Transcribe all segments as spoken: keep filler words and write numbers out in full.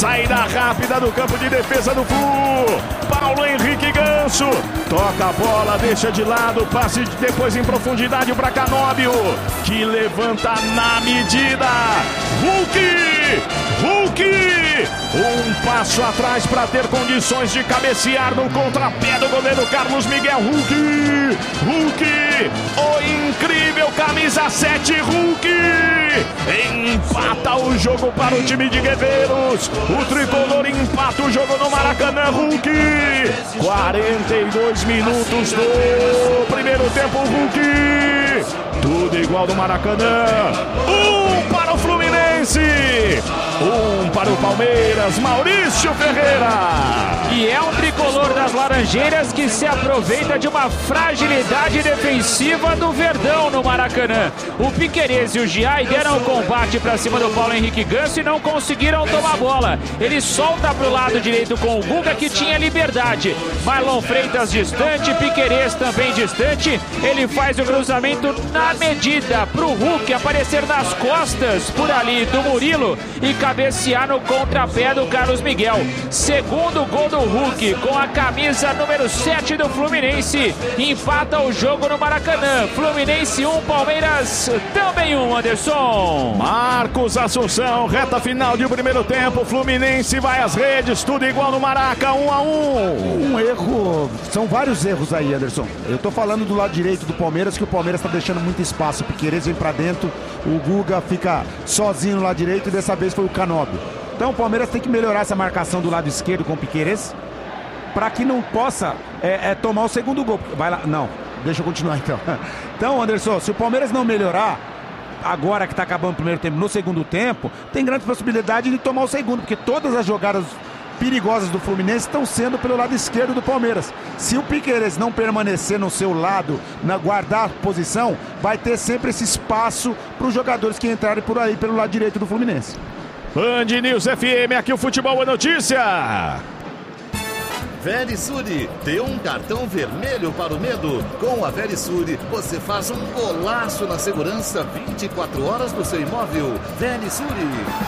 Saída rápida do campo de defesa do Flu. Paulo Henrique Ganso toca a bola, deixa de lado, passe depois em profundidade para Canóbio, que levanta na medida. Hulk! Hulk! Um passo atrás para ter condições de cabecear no contrapé do goleiro Carlos Miguel. Hulk! Hulk! O incrível camisa sete Hulk! Empata o jogo para o time de Guerreiros. O tricolor empata o jogo no Maracanã. Hulk! quarenta e dois minutos do primeiro tempo. Hulk! Tudo igual do Maracanã. Um para o Fluminense. Um para o Palmeiras. Maurício Ferreira. E é um tricolor das Laranjeiras que se aproveita de uma fragilidade defensiva do Verdão no Maracanã. O Piquerez e o Giai deram o combate para cima do Paulo Henrique Ganso e não conseguiram tomar a bola. Ele solta para o lado direito com o Guga, que tinha liberdade. Marlon Freitas distante, Piquerez também distante. Ele faz o cruzamento na medida para o Hulk aparecer nas costas por ali do Murilo e cabecear no contrapé do Carlos Miguel. Segundo gol do Hulk com a camisa número sete do Fluminense. Empata o jogo no Maracanã. Fluminense um, Palmeiras também um, Anderson. Marcos Assunção, reta final de primeiro tempo. Fluminense vai às redes, tudo igual no Maraca, um a um. Um erro, são vários erros aí, Anderson. Eu tô falando do lado direito do Palmeiras, que o Palmeiras tá deixando muito espaço. O Piquerez vem pra dentro, o Guga fica sozinho no lado direito e dessa vez foi o Canóbio. Então o Palmeiras tem que melhorar essa marcação do lado esquerdo com o Piquerez para que não possa é, é, tomar o segundo gol. Vai lá, não, deixa eu continuar então. Então, Anderson, se o Palmeiras não melhorar, agora que tá acabando o primeiro tempo, no segundo tempo, tem grande possibilidade de tomar o segundo, porque todas as jogadas perigosas do Fluminense estão sendo pelo lado esquerdo do Palmeiras. Se o Piquerez não permanecer no seu lado, na guardar posição, vai ter sempre esse espaço para os jogadores que entrarem por aí pelo lado direito do Fluminense. Band News F M, aqui o Futebol é Notícia. Verisure, dê um cartão vermelho para o medo. Com a Verisure, você faz um golaço na segurança vinte e quatro horas do seu imóvel. Verisure.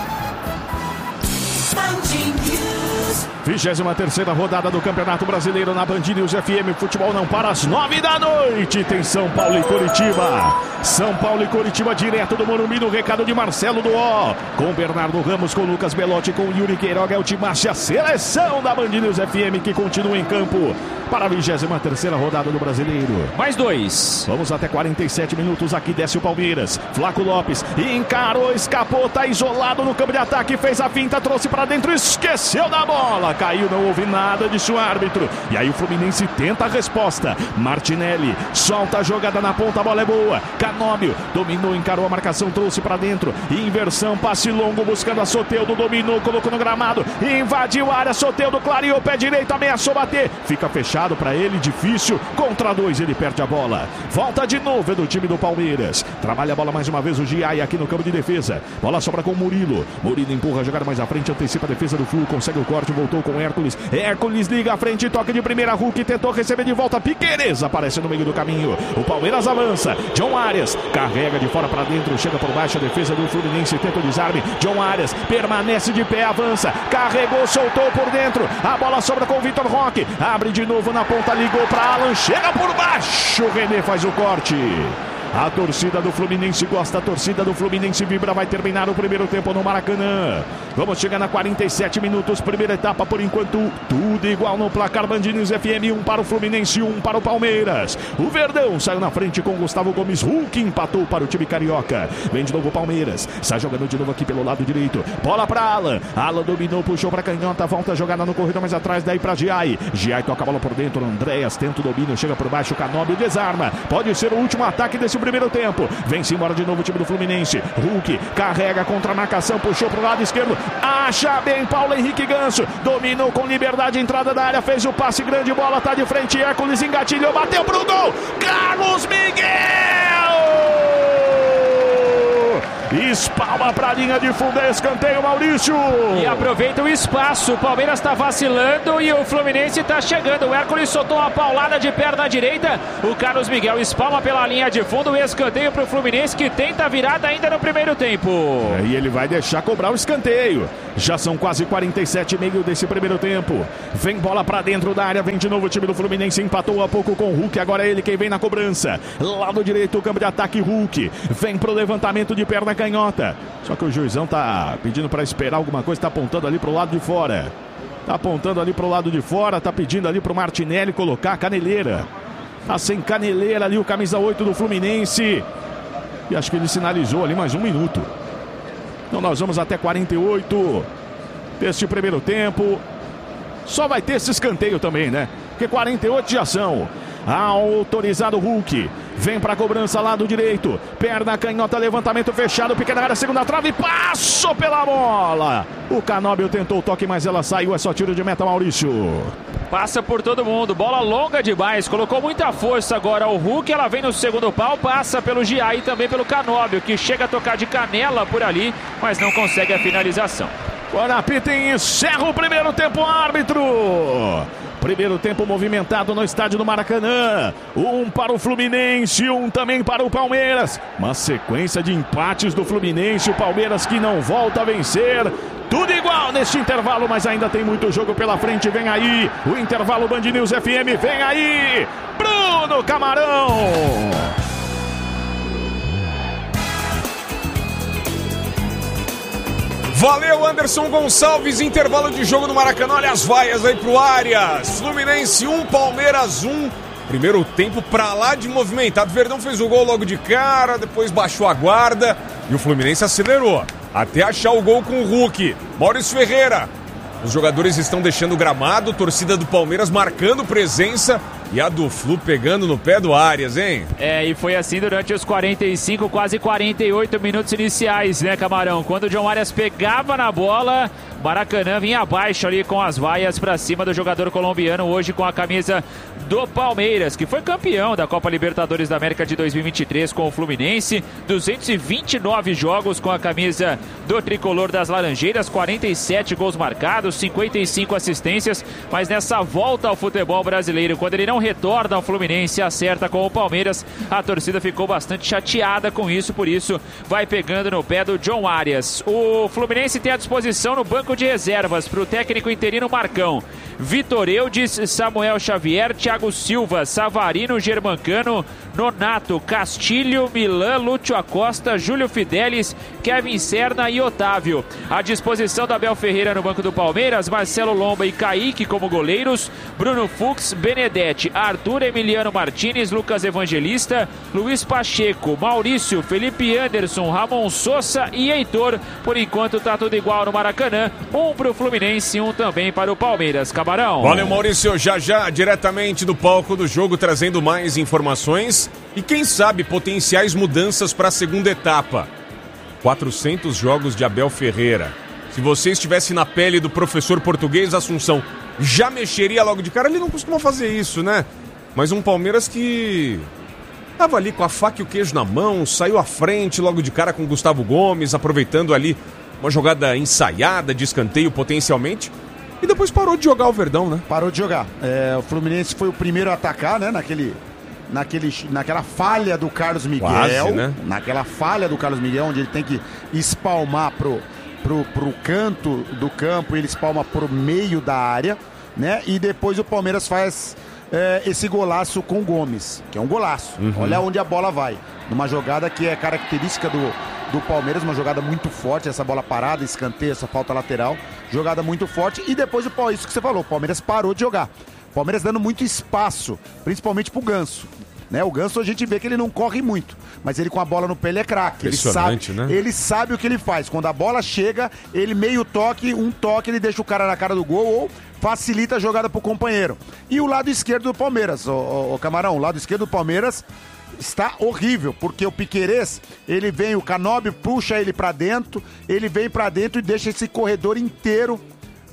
vigésima terceira rodada do Campeonato Brasileiro na Band News F M. Futebol não para às nove da noite. Tem São Paulo e Coritiba. São Paulo e Coritiba direto do Morumbi, no recado de Marcelo do O. Com Bernardo Ramos, com Lucas Belotti, com Yuri Queiroga, é o Timache, a seleção da Band News F M que continua em campo para a vigésima terceira rodada do Brasileiro. Mais dois. Vamos até quarenta e sete minutos. Aqui desce o Palmeiras. Flaco Lopes encarou, escapou, tá isolado no campo de ataque, fez a finta, trouxe para dentro, esqueceu da bola. Caiu, não houve nada, disse o árbitro. E aí o Fluminense tenta a resposta. Martinelli solta a jogada na ponta, a bola é boa. Canóbio dominou, encarou a marcação, trouxe para dentro. Inversão, passe longo, buscando a Soteldo, dominou, colocou no gramado, invadiu a área, Soteldo clareou, pé direito, ameaçou bater. Fica fechado para ele, difícil. Contra dois, ele perde a bola. Volta de novo, é do time do Palmeiras. Trabalha a bola mais uma vez o Giai aqui no campo de defesa. Bola sobra com o Murilo. Murilo empurra a jogada mais à frente, antecipa a defesa do Flu, consegue o corte, voltou com Hércules. Hércules liga à frente, toca de primeira, Hulk tentou receber de volta, Piquerez aparece no meio do caminho. O Palmeiras avança. John Arias carrega de fora para dentro, chega por baixo a defesa do Fluminense, tenta o desarme. John Arias permanece de pé, avança, carregou, soltou por dentro. A bola sobra com o Vitor Roque. Abre de novo na ponta, ligou para Alan, chega por baixo. René faz o corte. A torcida do Fluminense gosta, a torcida do Fluminense vibra, vai terminar o primeiro tempo no Maracanã. Vamos chegar na quarenta e sete minutos, primeira etapa por enquanto, tudo igual no placar. Band News F M, um para o Fluminense, um para o Palmeiras. O Verdão saiu na frente com Gustavo Gomes, Hulk empatou para o time carioca. Vem de novo o Palmeiras, sai jogando de novo aqui pelo lado direito, bola para Alan, Alan dominou, puxou para canhota, volta a jogada no corredor mais atrás, daí para Giai. Giai toca a bola por dentro, Andréas tenta o domínio, chega por baixo, Canóbio desarma, pode ser o último ataque desse primeiro tempo. Vem-se embora de novo o time do Fluminense. Hulk carrega contra a marcação, puxou pro lado esquerdo, acha bem Paulo Henrique Ganso, dominou com liberdade, entrada da área, fez o passe, grande bola, tá de frente, Hércules engatilhou, bateu pro gol, Carlos Miguel! espalma para a linha de fundo, é escanteio, Maurício. E aproveita o espaço, o Palmeiras está vacilando e o Fluminense está chegando. O Hércules soltou uma paulada de perna direita, o Carlos Miguel espalma pela linha de fundo, o escanteio para o Fluminense que tenta a virada ainda no primeiro tempo. É, e ele vai deixar cobrar o escanteio. Já são quase quarenta e sete e meio desse primeiro tempo. Vem bola para dentro da área, vem de novo o time do Fluminense, empatou há pouco com o Hulk, agora é ele quem vem na cobrança. Lado direito, o campo de ataque, Hulk. Vem pro levantamento de perna canhota. Só que o juizão tá pedindo para esperar alguma coisa, tá apontando ali pro lado de fora. Tá apontando ali pro lado de fora, tá pedindo ali pro Martinelli colocar a caneleira. Tá sem caneleira ali o camisa oito do Fluminense. E acho que ele sinalizou ali mais um minuto. Então nós vamos até quarenta e oito deste primeiro tempo. Só vai ter esse escanteio também, né? Porque quarenta e oito de ação. Autorizado Hulk. Vem para a cobrança, lado direito. Perna canhota, levantamento fechado. Pequena área, segunda trave. Passou pela bola. O Canóbio tentou o toque, mas ela saiu. É só tiro de meta, Maurício. Passa por todo mundo. Bola longa demais. Colocou muita força agora o Hulk. Ela vem no segundo pau. Passa pelo Gia e também pelo Canóbio, que chega a tocar de canela por ali, mas não consegue a finalização. Guarapita encerra o primeiro tempo, árbitro. Primeiro tempo movimentado no estádio do Maracanã. Um para o Fluminense, um também para o Palmeiras. Uma sequência de empates do Fluminense. O Palmeiras que não volta a vencer. Tudo igual neste intervalo, mas ainda tem muito jogo pela frente. Vem aí o intervalo Band News F M. Vem aí Bruno Camarão. Valeu, Anderson Gonçalves, intervalo de jogo no Maracanã, olha as vaias aí pro Arias. Fluminense um, Palmeiras um, primeiro tempo pra lá de movimentado. O Verdão fez o gol logo de cara, depois baixou a guarda e o Fluminense acelerou, até achar o gol com o Hulk. Maurício Ferreira, os jogadores estão deixando o gramado, torcida do Palmeiras marcando presença. E a do Flu pegando no pé do Arias, hein? É, e foi assim durante os quarenta e cinco, quase quarenta e oito minutos iniciais, né, Camarão? Quando o John Arias pegava na bola, Maracanã vinha abaixo ali com as vaias pra cima do jogador colombiano, hoje com a camisa do Palmeiras, que foi campeão da Copa Libertadores da América de dois mil e vinte e três com o Fluminense. duzentos e vinte e nove jogos com a camisa do tricolor das Laranjeiras, quarenta e sete gols marcados, cinquenta e cinco assistências, mas nessa volta ao futebol brasileiro, quando ele não retorna ao Fluminense, acerta com o Palmeiras, a torcida ficou bastante chateada com isso, por isso vai pegando no pé do John Arias. O Fluminense tem à disposição no banco de reservas para o técnico interino Marcão: Vitor Eudes, Samuel Xavier, Thiago Silva, Savarino, Germancano, Nonato, Castilho, Milan, Lúcio Acosta, Júlio Fidelis, Kevin Serna e Otávio. À disposição do Abel Ferreira no banco do Palmeiras, Marcelo Lomba e Kaique como goleiros, Bruno Fux, Benedetti, Arthur Emiliano Martínez, Lucas Evangelista, Luiz Pacheco, Maurício, Felipe Anderson, Ramon Sosa e Heitor. Por enquanto tá tudo igual no Maracanã, um para o Fluminense e um também para o Palmeiras. Camarão. Valeu, Maurício, já já diretamente do palco do jogo trazendo mais informações e quem sabe potenciais mudanças para a segunda etapa. quatrocentos jogos de Abel Ferreira. Se você estivesse na pele do professor português Assunção, já mexeria logo de cara? Ele não costuma fazer isso, né? Mas um Palmeiras que tava ali com a faca e o queijo na mão, saiu à frente logo de cara com o Gustavo Gomes, aproveitando ali uma jogada ensaiada de escanteio potencialmente, e depois parou de jogar o Verdão, né? Parou de jogar. É, o Fluminense foi o primeiro a atacar, né? Naquele, naquele, naquela falha do Carlos Miguel. Quase, né? Naquela falha do Carlos Miguel, onde ele tem que espalmar pro... Pro, pro canto do campo, ele espalma pro meio da área, né? E depois o Palmeiras faz é, esse golaço com o Gomes, que é um golaço. Uhum. Olha onde a bola vai. Numa jogada que é característica do, do Palmeiras, uma jogada muito forte, essa bola parada, escanteio, essa falta lateral. Jogada muito forte. E depois, o isso que você falou, o Palmeiras parou de jogar. O Palmeiras dando muito espaço, principalmente pro Ganso. Né? O Ganso a gente vê que ele não corre muito, mas ele com a bola no pé ele é craque. Ele sabe, né? Ele sabe o que ele faz. Quando a bola chega, ele meio toque, um toque, ele deixa o cara na cara do gol ou facilita a jogada pro companheiro. E o lado esquerdo do Palmeiras, ô, ô, ô Camarão, o lado esquerdo do Palmeiras está horrível, porque o Piquerez, ele vem, o Canóbio puxa ele pra dentro, ele vem pra dentro e deixa esse corredor inteiro, né,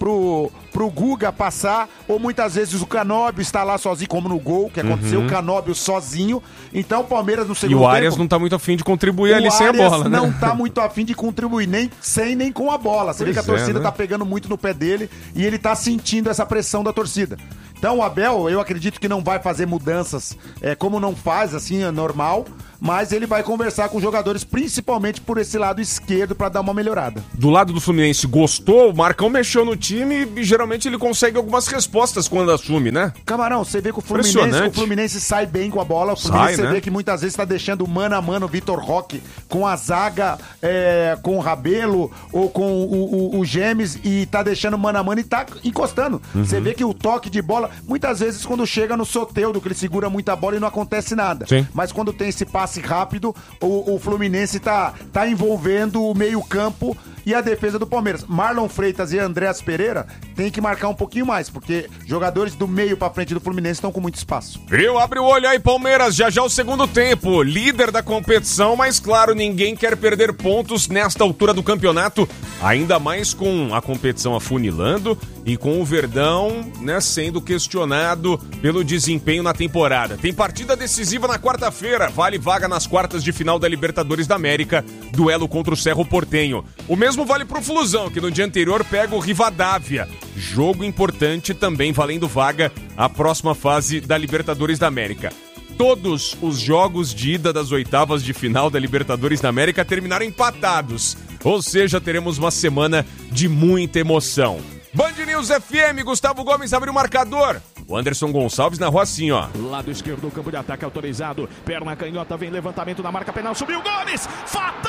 pro, pro Guga passar, ou muitas vezes o Canóbio está lá sozinho, como no gol que aconteceu, uhum. o Canóbio sozinho. Então o Palmeiras no segundo tempo... E o Arias tempo, não tá muito afim de contribuir ali sem a bola, né? não tá muito afim de contribuir, nem sem nem com a bola. Você pois vê que a torcida é, né? tá pegando muito no pé dele e ele tá sentindo essa pressão da torcida. Então o Abel, eu acredito que não vai fazer mudanças, é, como não faz, assim, é normal, mas ele vai conversar com os jogadores, principalmente por esse lado esquerdo, para dar uma melhorada. Do lado do Fluminense, gostou? O Marcão mexeu no time e geralmente ele consegue algumas respostas quando assume, né? Camarão, você vê que o Fluminense, o Fluminense sai bem com a bola, o Fluminense sai, você né? vê que muitas vezes está deixando mano a mano o Vitor Roque com a zaga, é, com o Rabelo ou com o, o, o Gemes e tá deixando mano a mano e tá encostando. Uhum. Você vê que o toque de bola, muitas vezes quando chega no Soteldo, que ele segura muita bola e não acontece nada. Sim. Mas quando tem esse passe rápido, o, o Fluminense tá, tá envolvendo o meio-campo e a defesa do Palmeiras. Marlon Freitas e Andréas Pereira tem que marcar um pouquinho mais, porque jogadores do meio pra frente do Fluminense estão com muito espaço. Eu abri o olho aí, Palmeiras, já já o segundo tempo, líder da competição, mas claro, ninguém quer perder pontos nesta altura do campeonato, ainda mais com a competição afunilando e com o Verdão, né, sendo questionado pelo desempenho na temporada. Tem partida decisiva na quarta-feira, vale vaga nas quartas de final da Libertadores da América, duelo contra o Cerro Porteño. O mesmo vale pro Flusão, que no dia anterior pega o Rivadavia. Jogo importante também valendo vaga à próxima fase da Libertadores da América. Todos os jogos de ida das oitavas de final da Libertadores da América terminaram empatados. Ou seja, teremos uma semana de muita emoção. Band News F M, Gustavo Gomes abre o marcador. O Anderson Gonçalves narrou assim, ó. Lado esquerdo, campo de ataque autorizado. Perna canhota, vem levantamento na marca penal. Subiu Gomes! Fatal!